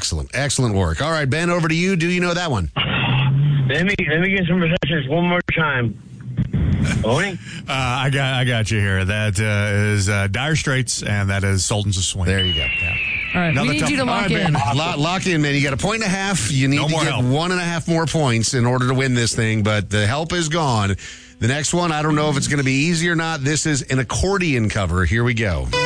Excellent. Excellent work. All right, Ben, over to you. Do you know that one? Let me get some possessions one more time. Oni? I got you here. That is Dire Straits, and that is Sultans of Swing. There you go. Yeah. All right, we need you to lock in. Lock in, man. You got a 1.5. You need to get 1.5 more points in order to win this thing, but the help is gone. The next one, I don't know if it's going to be easy or not. This is an accordion cover. Here we go.